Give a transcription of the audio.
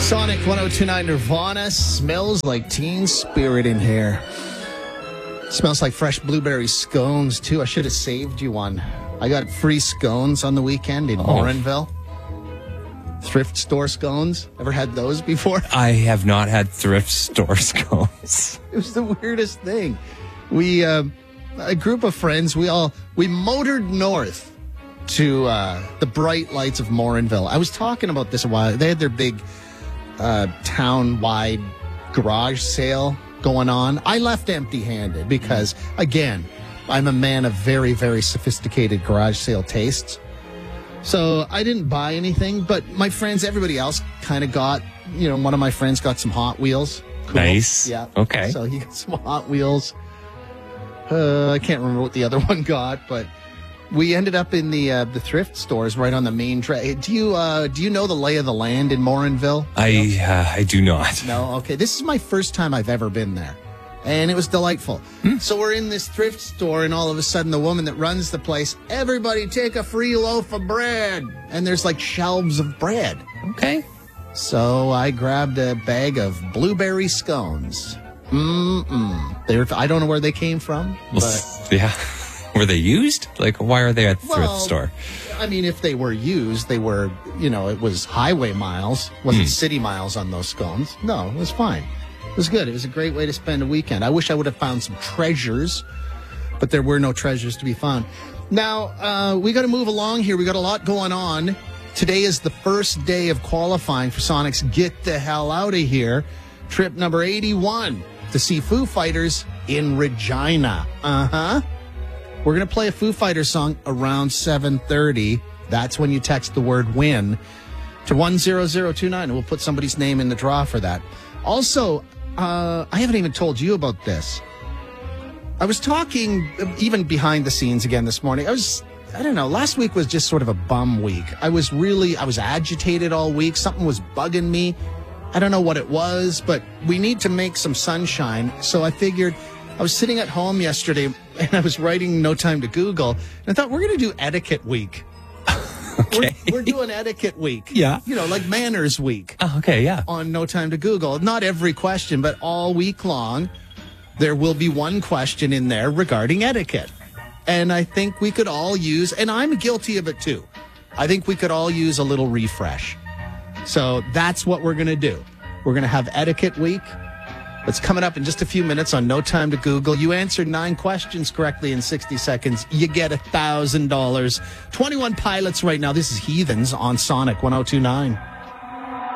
Sonic 102.9 Nirvana. Smells like Teen Spirit in here. Smells like fresh blueberry scones, too. I should have saved you one. I got free scones on the weekend in Morinville. Thrift store scones. Ever had those before? I have not had thrift store scones. It was the weirdest thing. We, a group of friends, we motored north to the bright lights of Morinville. I was talking about this a while. They had their big town-wide garage sale going on. I left empty-handed because, again, I'm a man of very, very sophisticated garage sale tastes. So I didn't buy anything, but my friends, everybody else kind of got, one of my friends got some Hot Wheels. Cool. Nice. Yeah. Okay. So he got some Hot Wheels. I can't remember what the other one got, but we ended up in the thrift stores right on the main track. Do you know the lay of the land in Morinville? I do not. No? Okay. This is my first time I've ever been there. And it was delightful. So we're in this thrift store, and all of a sudden the woman that runs the place, everybody take a free loaf of bread. And there's like shelves of bread. Okay. So I grabbed a bag of blueberry scones. I don't know where they came from. But yeah. Were they used? Like, why are they at the thrift store? I mean, if they were used, they were, it was highway miles. Wasn't city miles on those scones. No, it was fine. It was good. It was a great way to spend a weekend. I wish I would have found some treasures, but there were no treasures to be found. Now, we got to move along here. We got a lot going on. Today is the first day of qualifying for Sonic's Get the Hell Out of Here, trip number 81 to see Foo Fighters in Regina. We're going to play a Foo Fighters song around 7:30. That's when you text the word WIN to 10029, and we'll put somebody's name in the draw for that. Also, I haven't even told you about this. I was talking even behind the scenes again this morning. I don't know, last week was just sort of a bum week. I was agitated all week. Something was bugging me. I don't know what it was, but we need to make some sunshine. So I figured, I was sitting at home yesterday and I was writing No Time to Google, and I thought, we're going to do Etiquette Week. Okay. We're doing Etiquette Week. Yeah. Like Manners Week. Oh, okay, yeah. On No Time to Google. Not every question, but all week long, there will be one question in there regarding etiquette. And I think we could all use, and I'm guilty of it too, I think we could all use a little refresh. So that's what we're going to do. We're going to have Etiquette Week. It's coming up in just a few minutes on No Time to Google. You answered 9 questions correctly in 60 seconds. You get $1,000. 21 Pilots right now. This is Heathens on Sonic 102.9.